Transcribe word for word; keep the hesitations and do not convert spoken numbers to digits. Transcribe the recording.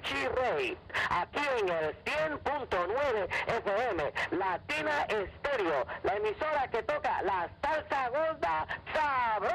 Richie Ray, aquí en el cien punto nueve F M, Latina Estéreo, la emisora que toca la salsa gorda sabrosa.